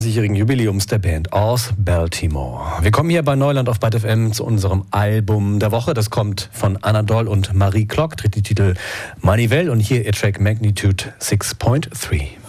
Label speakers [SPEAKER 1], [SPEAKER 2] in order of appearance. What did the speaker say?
[SPEAKER 1] 20-jährigen Jubiläums der Band aus Baltimore. Wir kommen hier bei Neuland auf Byte FM zu unserem Album der Woche. Das kommt von Anadol und Marie Klock, trägt die Titel Manivelle und hier ihr Track Magnitude 6.3.